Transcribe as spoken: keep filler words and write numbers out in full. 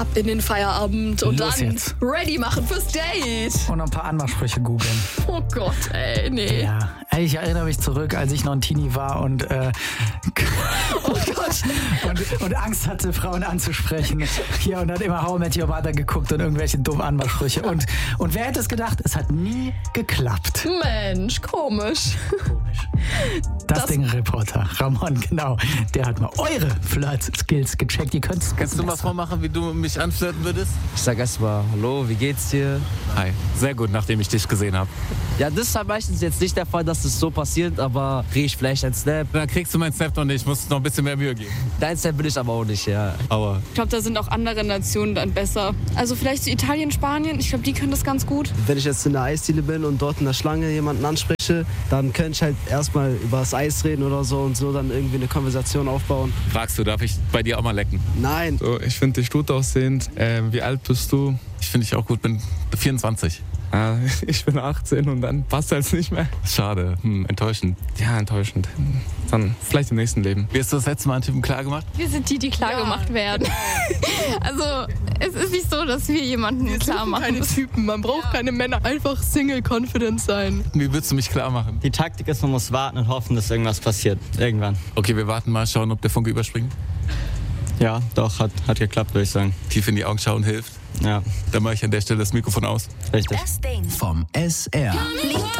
ab in den Feierabend und Los dann jetzt. ready machen fürs Date. Und noch ein paar Anmachsprüche googeln. Oh Gott, ey, nee. Ja, ey, ich erinnere mich zurück, als ich noch ein Teenie war und, äh, Oh Gott. und, und Angst hatte, Frauen anzusprechen. Ja, und dann immer How I Met Your Mother geguckt und irgendwelche dummen Anmachsprüche. Und, und wer hätte es gedacht, es hat nie geklappt. Mensch, komisch. Komisch. Das, Das- Ding-Reporter, Ramon, genau, der hat mal eure Flirt-Skills gecheckt. Ihr könnt es Kannst du mal vormachen, wie du mich anflirten würdest? Ich sag erstmal, hallo, wie geht's dir? Hi. Sehr gut, nachdem ich dich gesehen habe. Ja, das ist halt meistens jetzt nicht der Fall, dass das so passiert, aber krieg ich vielleicht einen Snap. Dann kriegst du meinen Snap noch nicht, musst noch ein bisschen mehr Mühe geben. Dein Snap will ich aber auch nicht, ja. Aber Ich glaube, da sind auch andere Nationen dann besser. Also vielleicht so Italien, Spanien. Ich glaube, die können das ganz gut. Wenn ich jetzt in der Eisdiele bin und dort in der Schlange jemanden anspreche, dann könnte ich halt erstmal über das Eis reden oder so und so dann irgendwie eine Konversation aufbauen. fragst du, darf ich bei dir auch mal lecken? Nein. So, ich finde dich gut aussehend. Ähm, wie alt bist du? Ich finde dich auch gut, bin vierundzwanzig. Ah, ich bin achtzehn und dann passt halt nicht mehr. Schade, hm, enttäuschend. Ja, enttäuschend. Dann vielleicht im nächsten Leben. Wie hast du das letzte Mal einen Typen klar gemacht? Wir sind die, die klar gemacht werden. Also es ist nicht so, dass wir jemanden klar machen. Keine Typen, man braucht keine Männer. Einfach Single-confident sein. Wie würdest du mich klar machen? Die Taktik ist, man muss warten und hoffen, dass irgendwas passiert. Irgendwann. Okay, wir warten mal, schauen, ob der Funke überspringt. Ja, doch, hat, hat geklappt, würde ich sagen. Tief in die Augen schauen hilft. Ja, Dann mache ich an der Stelle das Mikrofon aus. richtig. Das Ding. Vom S R.